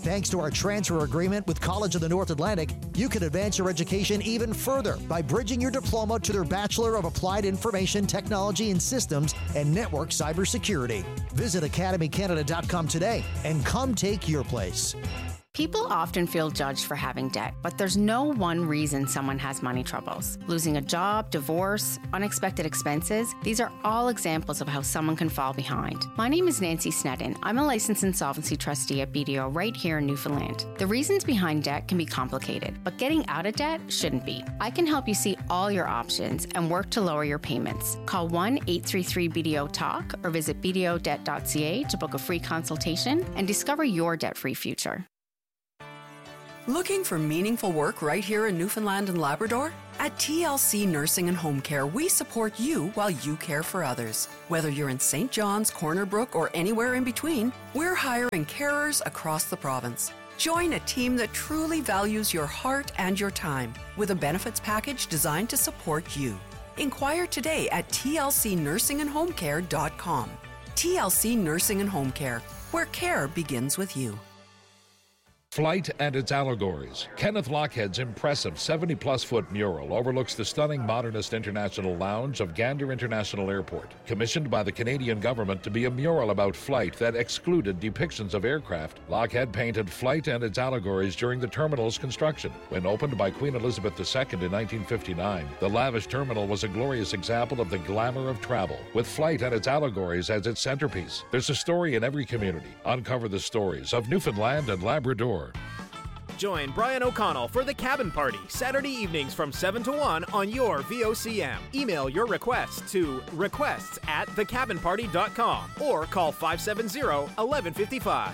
Thanks to our transfer agreement with College of the North Atlantic, you can advance your education even further by bridging your diploma to their Bachelor of Applied Information Technology and Systems and Network Cybersecurity. Visit academy canada dot com today and come take your place. People often feel judged for having debt, but there's no one reason someone has money troubles. Losing a job, divorce, unexpected expenses, these are all examples of how someone can fall behind. My name is Nancy Snedden. I'm a licensed insolvency trustee at B D O right here in Newfoundland. The reasons behind debt can be complicated, but getting out of debt shouldn't be. I can help you see all your options and work to lower your payments. Call one eight three three B D O talk or visit b d o debt dot c a to book a free consultation and discover your debt-free future. Looking for meaningful work right here in Newfoundland and Labrador? At T L C Nursing and Home Care, we support you while you care for others. Whether you're in Saint John's, Corner Brook, or anywhere in between, we're hiring carers across the province. Join a team that truly values your heart and your time with a benefits package designed to support you. Inquire today at t l c nursing and home care dot com. T L C Nursing and Home Care, where care begins with you. Flight and its allegories. Kenneth Lochhead's impressive seventy-plus foot mural overlooks the stunning modernist international lounge of Gander International Airport. Commissioned by the Canadian government to be a mural about flight that excluded depictions of aircraft, Lochhead painted Flight and its allegories during the terminal's construction. When opened by Queen Elizabeth the Second in nineteen fifty-nine, the lavish terminal was a glorious example of the glamour of travel, with Flight and its allegories as its centerpiece. There's a story in every community. Uncover the stories of Newfoundland and Labrador. Join Brian O'Connell for The Cabin Party, Saturday evenings from seven to one on your V O C M. Email your requests to requests at the cabin party dot com or call five seven zero, one one five five.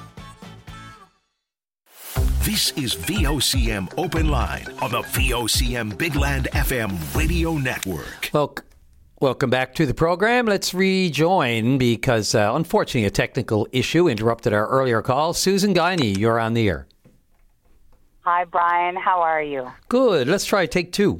This is V O C M Open Line on the V O C M Big Land F M radio network. Well, welcome back to the program. Let's rejoin because, uh, unfortunately, a technical issue interrupted our earlier call. Susan Guiney, you're on the air. Hi, Brian. How are you? Good. Let's try take two.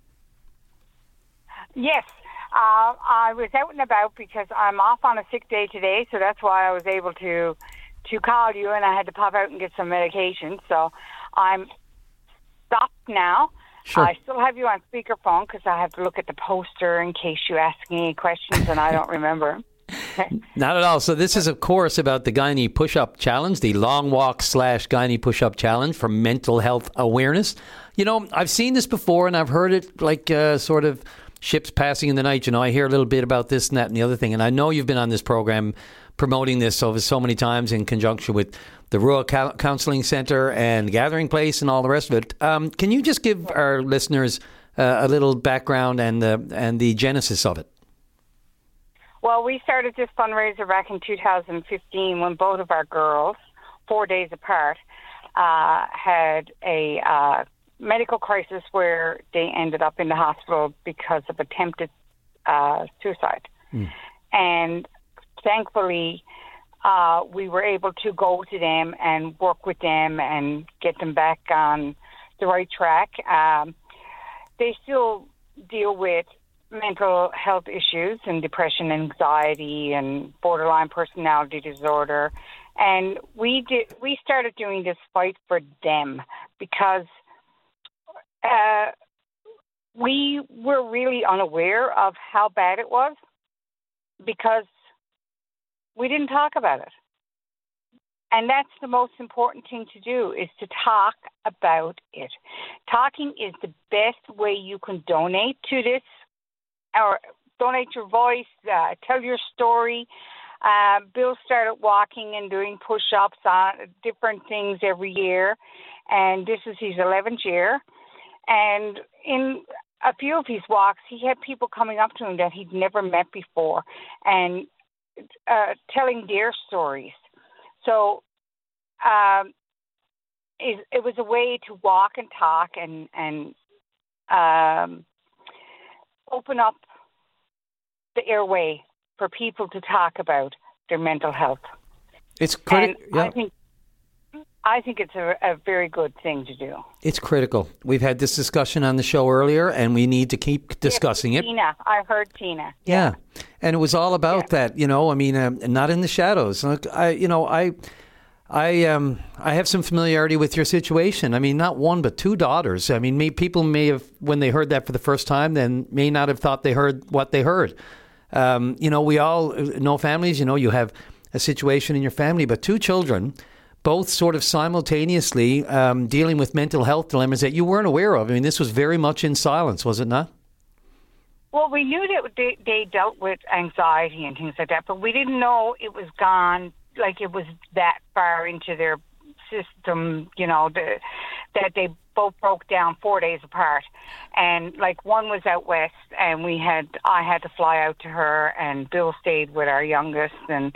Yes. Uh, I was out and about because I'm off on a sick day today, so that's why I was able to to call you, and I had to pop out and get some medication. So I'm stopped now. Sure. I still have you on speakerphone because I have to look at the poster in case you ask me any questions and I don't remember. Not at all. So this is, of course, about the Guiney Push-Up Challenge, the Long Walk slash Guiney Push-Up Challenge for mental health awareness. You know, I've seen this before and I've heard it like uh, sort of ships passing in the night. You know, I hear a little bit about this and that and the other thing. And I know you've been on this program promoting this over so many times in conjunction with the Rural Counselling Centre and Gathering Place and all the rest of it. Um, can you just give our listeners uh, a little background and the, and the genesis of it? Well, we started this fundraiser back in two thousand fifteen when both of our girls, four days apart, uh, had a uh, medical crisis where they ended up in the hospital because of attempted uh, suicide. Mm. And thankfully, uh, we were able to go to them and work with them and get them back on the right track. Um, they still deal with mental health issues and depression, anxiety, and borderline personality disorder. And we did. We started doing this fight for them because uh, we were really unaware of how bad it was because we didn't talk about it. And that's the most important thing to do, is to talk about it. Talking is the best way you can donate to this, or donate your voice, uh, tell your story. Uh, Bill started walking and doing push-ups on different things every year, and this is his eleventh year. And in a few of his walks, he had people coming up to him that he'd never met before and uh, telling their stories. So um, it, it was a way to walk and talk and, and um, open up the airway for people to talk about their mental health. It's critical. Yeah. I think I think it's a, a very good thing to do. It's critical. We've had this discussion on the show earlier, and we need to keep discussing yes, it. Tina, I heard Tina. Yeah, yeah. And it was all about yeah. that. You know, I mean, uh, not in the shadows. Like, I, you know, I. I um I have some familiarity with your situation. I mean, not one but two daughters. I mean, may, people may have, when they heard that for the first time, then may not have thought they heard what they heard. Um, you know, we all know families. You know, you have a situation in your family, but two children, both sort of simultaneously um, dealing with mental health dilemmas that you weren't aware of. I mean, this was very much in silence, was it not? Well, we knew that they, they dealt with anxiety and things like that, but we didn't know it was gone. Like it was that far into their system, you know, the, that they both broke down four days apart. And like one was out west, and we had, I had to fly out to her, and Bill stayed with our youngest, and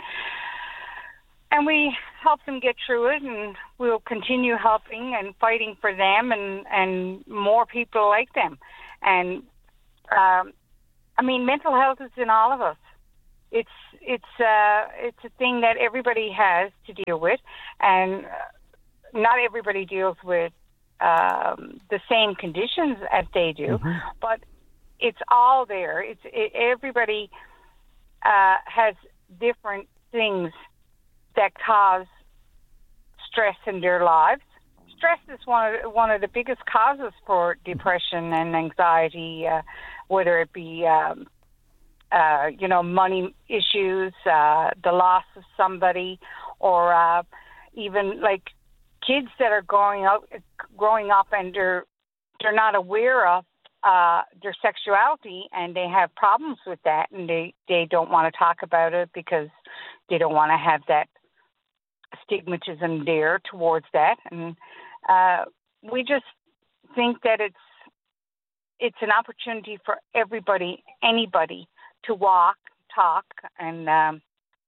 and we helped them get through it, and we'll continue helping and fighting for them and and more people like them. And um, I mean, mental health is in all of us. It's it's uh, it's a thing that everybody has to deal with, and not everybody deals with um, the same conditions as they do. Mm-hmm. But it's all there. It's it, everybody uh, has different things that cause stress in their lives. Stress is one of one of the biggest causes for depression and anxiety, uh, whether it be um, Uh, you know, money issues, uh, the loss of somebody, or uh, even like kids that are growing up, growing up and they're they're not aware of uh, their sexuality, and they have problems with that, and they, they don't want to talk about it because they don't want to have that stigmatism there towards that. And uh, we just think that it's it's an opportunity for everybody, anybody, to walk, talk, and um,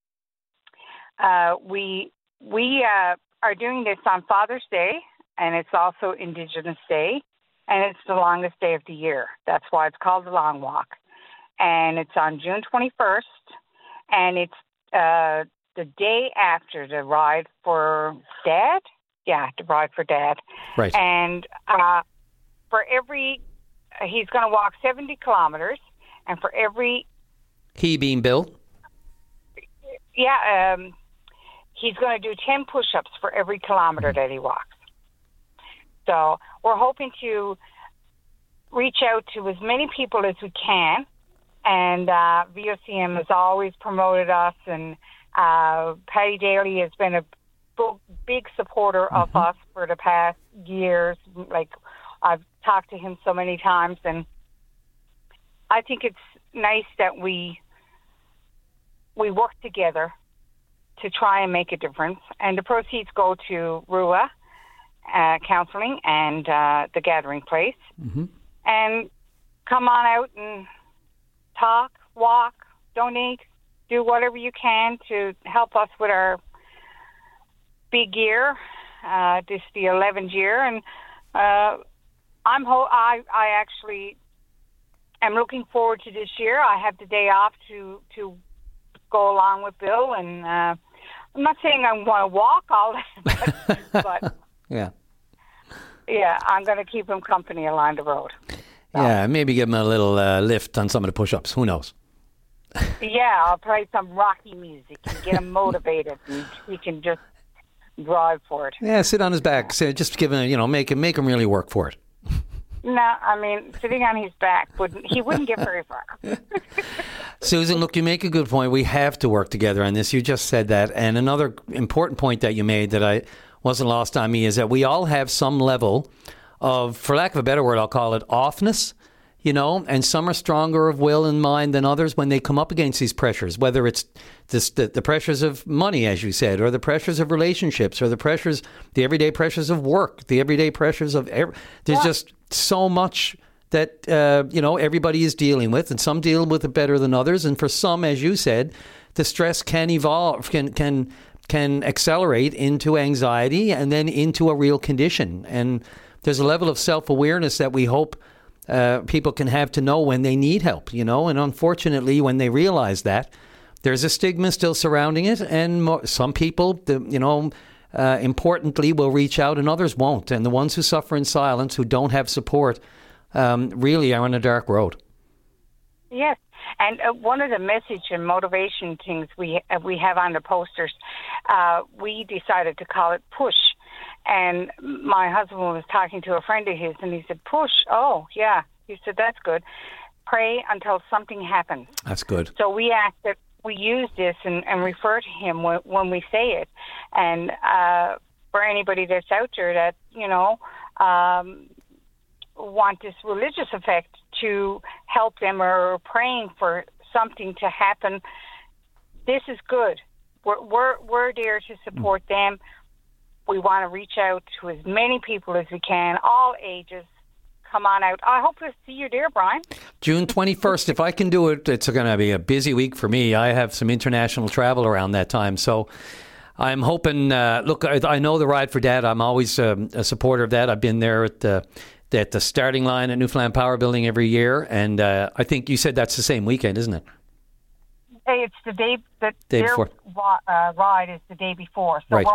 uh, we we uh, are doing this on Father's Day, and it's also Indigenous Day, and it's the longest day of the year. That's why it's called the Long Walk, and it's on June twenty-first, and it's uh, the day after the Ride for Dad. Yeah, the Ride for Dad. Right. And uh, for every, he's going to walk seventy kilometers, and for every He being Bill? Yeah, um, he's going to do ten push-ups for every kilometer that he walks. So we're hoping to reach out to as many people as we can. And uh, V O C M has always promoted us, and uh, Patty Daly has been a big supporter of mm-hmm. us for the past years. Like, I've talked to him so many times, and I think it's nice that we we work together to try and make a difference. And the proceeds go to R U A uh, Counseling and uh, the Gathering Place. Mm-hmm. And come on out and talk, walk, donate, do whatever you can to help us with our big year. Uh, this is the eleventh year. And uh, I'm ho- I, I actually am looking forward to this year. I have the day off to, to go along with Bill, and uh, I'm not saying I want to walk all that, but, but yeah, yeah, I'm going to keep him company along the road. So. Yeah, maybe give him a little uh, lift on some of the push-ups. Who knows? Yeah, I'll play some Rocky music and get him motivated, and he can just drive for it. Yeah, sit on his back. Say, just give him, you know, make him make him really work for it. No, I mean, sitting on his back, wouldn't he wouldn't get very far. Susan, look, you make a good point. We have to work together on this. You just said that. And another important point that you made that I wasn't lost on me is that we all have some level of, for lack of a better word, I'll call it offness, you know, and some are stronger of will and mind than others when they come up against these pressures, whether it's this, the, the pressures of money, as you said, or the pressures of relationships, or the pressures, the everyday pressures of work, the everyday pressures of, every, there's yeah. just so much that, uh, you know, everybody is dealing with, and some deal with it better than others. And for some, as you said, the stress can evolve, can, can, can accelerate into anxiety and then into a real condition. And there's a level of self-awareness that we hope uh, people can have to know when they need help, you know, and unfortunately, when they realize that, there's a stigma still surrounding it. And mo- some people, the, you know, uh, importantly, will reach out and others won't. And the ones who suffer in silence, who don't have support, um, really are on a dark road. Yes. And uh, one of the message and motivation things we uh, we have on the posters, uh, we decided to call it push. And my husband was talking to a friend of his, and he said, push. Oh, yeah. He said, that's good. Pray until something happens. That's good. So we ask that we use this and, and refer to him when, when we say it. And uh, for anybody that's out there that, you know, um, want this religious effect to help them or praying for something to happen, this is good. We're, we're, we're there to support mm. them. We want to reach out to as many people as we can, all ages. Come on out. I hope to see you there, Brian. June twenty-first. If I can do it, it's going to be a busy week for me. I have some international travel around that time. So I'm hoping, uh, look, I, I know the Ride for Dad. I'm always um, a supporter of that. I've been there at the, at the starting line at Newfoundland Power Building every year. And uh, I think you said that's the same weekend, isn't it? It's the day that day their before. uh, ride is the day before. So right. we're